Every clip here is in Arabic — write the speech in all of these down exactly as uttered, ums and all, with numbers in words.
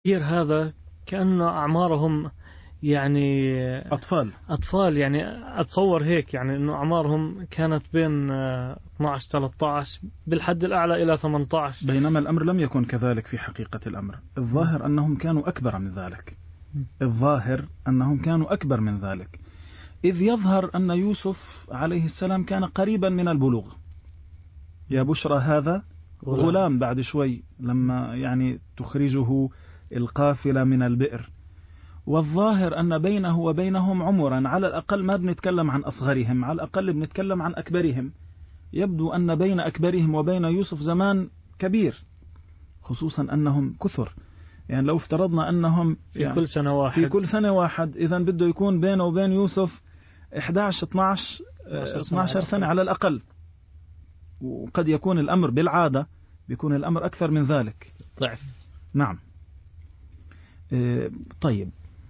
هذا كأنه أعمارهم يعني أطفال أطفال يعني أتصور هيك، يعني إنه أعمارهم كانت بين اثنا عشر ثلاثة عشر بالحد الأعلى إلى ثمانية عشر، بينما الأمر لم يكن كذلك في حقيقة الأمر. الظاهر أنهم كانوا أكبر من ذلك الظاهر أنهم كانوا أكبر من ذلك إذ يظهر أن يوسف عليه السلام كان قريبا من البلوغ. يا بشرى هذا غلام بعد شوي لما يعني تخرجه القافلة من البئر. والظاهر أن بينه وبينهم عمرا، على الأقل ما بنتكلم عن أصغرهم، على الأقل بنتكلم عن أكبرهم. يبدو أن بين أكبرهم وبين يوسف زمان كبير، خصوصا أنهم كثر. يعني لو افترضنا أنهم في يعني كل سنة واحد في كل سنة واحد إذا بده يكون بينه وبين يوسف إحدى عشر اثنا عشر اثنا عشر سنة على الأقل، وقد يكون الأمر بالعادة بيكون الأمر أكثر من ذلك ضعف. نعم. طيب،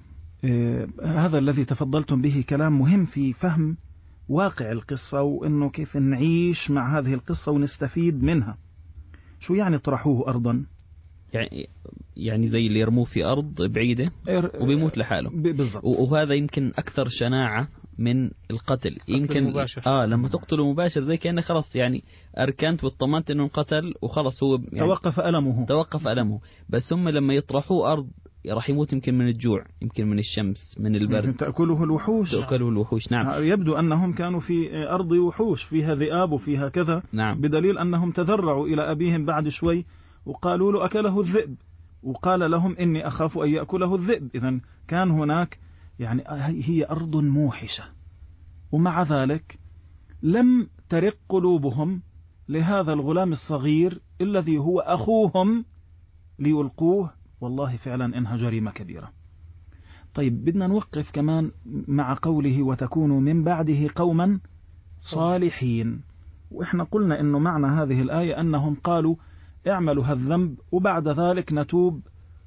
هذا الذي تفضلتم به كلام مهم في فهم واقع القصة، وإنه كيف نعيش مع هذه القصة ونستفيد منها. شو يعني طرحوه أرضا؟ يعني يعني زي اللي يرموه في أرض بعيدة وبيموت لحاله. بالضبط. وهذا يمكن أكثر شناعة من القتل. يمكن آه لما تقتله مباشر زي كأنه خلاص يعني أركنت واطمنت إنه قتل وخلاص، هو يعني توقف ألمه توقف ألمه. بس هم لما يطرحوه أرض راح يموت، يمكن من الجوع، يمكن من الشمس، من البرد، تأكله الوحوش. تأكله الوحوش. نعم. يبدو أنهم كانوا في أرض وحوش فيها ذئاب وفيها كذا. نعم. بدليل أنهم تذرعوا إلى أبيهم بعد شوي وقالوا له أكله الذئب، وقال لهم إني أخاف أن يأكله الذئب. إذن كان هناك يعني هي أرض موحشة، ومع ذلك لم ترق قلوبهم لهذا الغلام الصغير الذي هو أخوهم ليلقوه. والله فعلا إنها جريمة كبيرة. طيب، بدنا نوقف كمان مع قوله وتكونوا من بعده قوما صالحين. وإحنا قلنا إنه معنى هذه الآية أنهم قالوا اعملوا هالذنب وبعد ذلك نتوب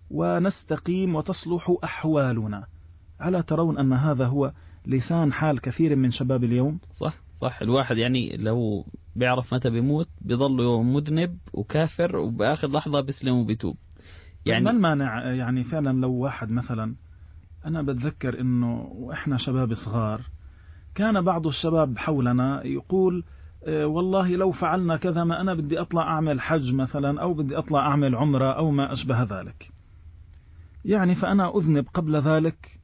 ونستقيم وتصلح أحوالنا. ألا ترون أن هذا هو لسان حال كثير من شباب اليوم؟ صح صح. الواحد يعني لو بيعرف متى بيموت بيضل مذنب وكافر، وبآخر لحظة بيسلم وبيتوب. يعني ما المانع؟ يعني فعلا لو واحد مثلا، أنا بتذكر إنه وإحنا شباب صغار كان بعض الشباب حولنا يقول اه والله لو فعلنا كذا، ما أنا بدي أطلع أعمل حج مثلا، أو بدي أطلع أعمل عمرة أو ما أشبه ذلك. يعني فأنا أذنب قبل ذلك،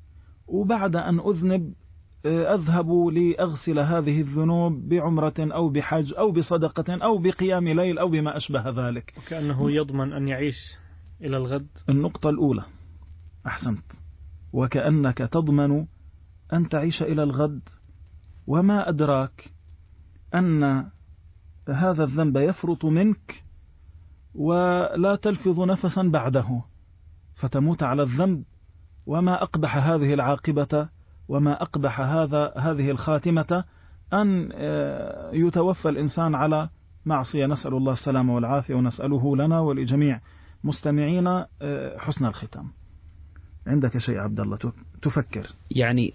وبعد أن أذنب أذهب لأغسل هذه الذنوب بعمرة أو بحج أو بصدقة أو بقيام ليل أو بما أشبه ذلك. وكأنه يضمن أن يعيش إلى الغد. النقطة الأولى أحسنت، وكأنك تضمن أن تعيش إلى الغد، وما أدراك أن هذا الذنب يفرط منك ولا تلفظ نفسا بعده فتموت على الذنب. وما أقبح هذه العاقبة وما أقبح هذا هذه الخاتمة أن يتوفى الإنسان على معصية. نسأل الله السلامة والعافية، ونسأله لنا ولجميع مستمعينا حسن الختام. عندك شيء عبد الله تفكر؟ يعني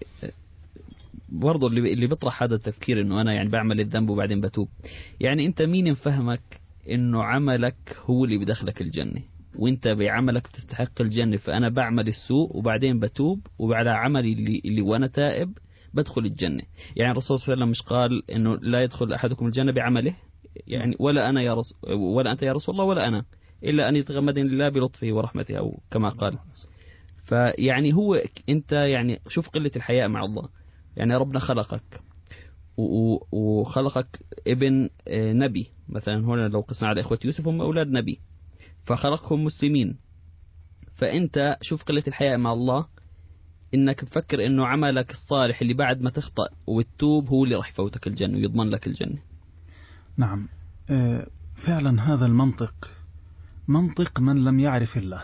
برضو اللي اللي بيطرح هذا التفكير انه انا يعني بعمل الذنب وبعدين بتوب. يعني انت مين مفهمك انه عملك هو اللي بدخلك الجنة وانت بعملك تستحق الجنة؟ فانا بعمل السوء وبعدين بتوب، وبعد عملي اللي, اللي وانا تائب بدخل الجنة. يعني الرسول صلى الله عليه وسلم مش قال انه لا يدخل احدكم الجنة بعمله؟ يعني ولا انا يا رسول ولا انت يا رسول الله ولا انا، الا ان يتغمدني الله بلطفه ورحمته، او كما قال. فيعني هو انت يعني شوف قلة الحياء مع الله. يعني ربنا خلقك وخلقك ابن نبي مثلا. هنا لو قسنا على إخوة يوسف هم أولاد نبي، فخلقهم مسلمين. فأنت شوف قلة الحياء مع الله، إنك تفكر إنه عملك الصالح اللي بعد ما تخطأ وتتوب هو اللي راح يفوتك الجنة ويضمن لك الجنة. نعم، فعلا هذا المنطق منطق من لم يعرف الله.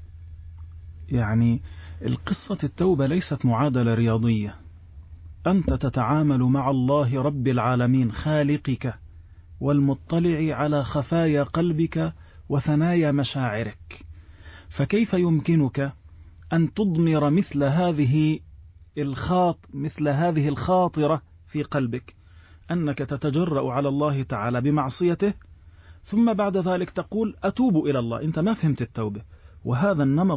يعني القصة التوبة ليست معادلة رياضية. أنت تتعامل مع الله رب العالمين خالقك والمطلع على خفايا قلبك وثنايا مشاعرك، فكيف يمكنك أن تضمر مثل هذه الخاط مثل هذه الخاطرة في قلبك، أنك تتجرأ على الله تعالى بمعصيته ثم بعد ذلك تقول أتوب إلى الله؟ أنت ما فهمت التوبة. وهذا النمط